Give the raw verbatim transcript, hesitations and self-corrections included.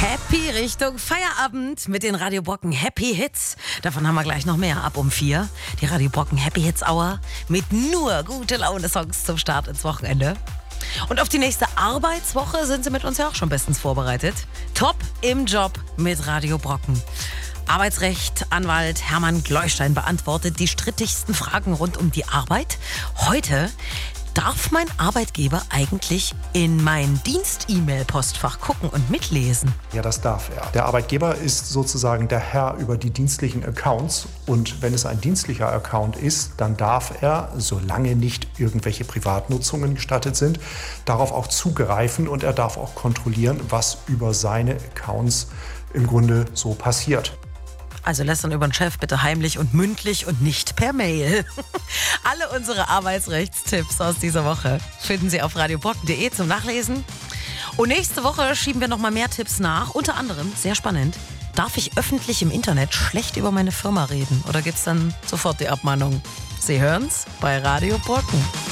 Happy Richtung Feierabend mit den Radio Brocken Happy Hits. Davon haben wir gleich noch mehr ab um vier. Die Radio Brocken Happy Hits Hour mit nur gute Laune-Songs zum Start ins Wochenende. Und auf die nächste Arbeitswoche sind Sie mit uns ja auch schon bestens vorbereitet. Top im Job mit Radio Brocken. Arbeitsrecht, Anwalt Hermann Gleustein beantwortet die strittigsten Fragen rund um die Arbeit. Heute: Darf mein Arbeitgeber eigentlich in mein Dienst-E-Mail-Postfach gucken und mitlesen? Ja, das darf er. Der Arbeitgeber ist sozusagen der Herr über die dienstlichen Accounts. Und wenn es ein dienstlicher Account ist, dann darf er, solange nicht irgendwelche Privatnutzungen gestattet sind, darauf auch zugreifen und er darf auch kontrollieren, was über seine Accounts im Grunde so passiert. Also lästern über den Chef bitte heimlich und mündlich und nicht per Mail. Alle unsere Arbeitsrechtstipps aus dieser Woche finden Sie auf radiobrocken punkt de zum Nachlesen. Und nächste Woche schieben wir noch mal mehr Tipps nach. Unter anderem, sehr spannend, darf ich öffentlich im Internet schlecht über meine Firma reden? Oder gibt es dann sofort die Abmahnung? Sie hören's bei Radio Brocken.